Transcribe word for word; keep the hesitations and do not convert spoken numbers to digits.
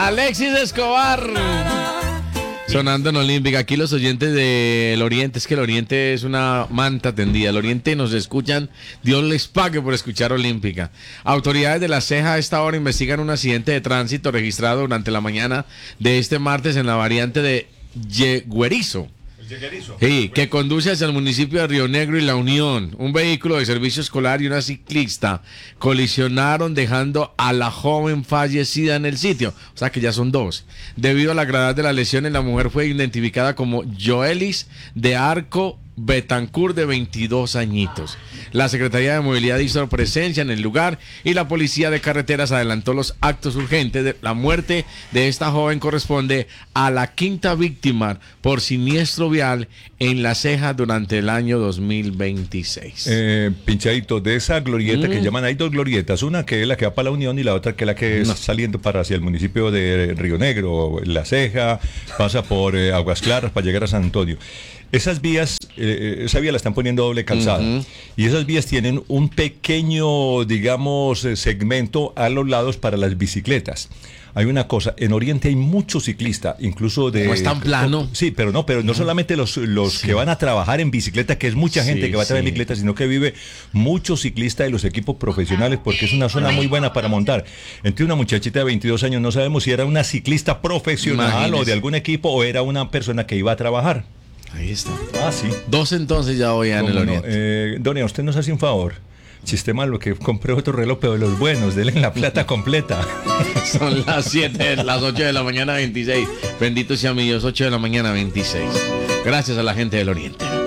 Alexis Escobar. Sonando en Olímpica. Aquí los oyentes del Oriente, es que el Oriente es una manta tendida. El Oriente nos escuchan, Dios les pague por escuchar Olímpica. Autoridades de La Ceja a esta hora investigan un accidente de tránsito registrado durante la mañana de este martes en la variante de Yeguerizo. Sí, que conduce hacia el municipio de Río Negro y La Unión. Un vehículo de servicio escolar y una ciclista colisionaron dejando a la joven fallecida en el sitio. O sea que ya son dos. Debido a la gravedad de las lesiones, la mujer fue identificada como Joelis de Arco Betancourt, de veintidós añitos. La Secretaría de Movilidad hizo presencia en el lugar y la Policía de Carreteras adelantó los actos urgentes. De la muerte de esta joven corresponde a la quinta víctima por siniestro vial en La Ceja durante el año dos mil veintiséis. Eh, pinchadito, de esa glorieta mm. que llaman, hay dos glorietas, una que es la que va para la Unión y la otra que es la que no. es saliendo para hacia el municipio de Río Negro, La Ceja, pasa por eh, Aguas Claras para llegar a San Antonio. Esas vías, eh, esa vía la están poniendo doble calzada, uh-huh. y esas vías tienen un pequeño, digamos, segmento a los lados para las bicicletas. Hay una cosa, en Oriente hay muchos ciclistas, incluso de... ¿No es tan plano? Sí, pero no, pero no solamente los, los sí. que van a trabajar en bicicleta, que es mucha gente sí, que va a traer sí. en bicicleta, sino que vive muchos ciclistas de los equipos profesionales, porque es una zona muy buena para montar. Entre una muchachita de veintidós años, no sabemos si era una ciclista profesional Imagínese. o de algún equipo, o era una persona que iba a trabajar. Ahí está. Ah, sí. Dos entonces ya hoy en el Oriente. No? Eh, Doña, usted nos hace un favor. Sistema, lo que compré otro reloj, pero de los buenos, denle la plata completa. Son las siete, las ocho de la mañana veintiséis. Bendito sea mi Dios, ocho de la mañana veintiséis. Gracias a la gente del Oriente.